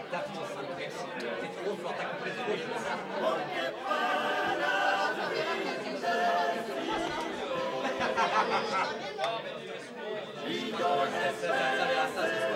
T'as putain, merci. T'es trop fort, t'as compris trop vite. Ça verra ça,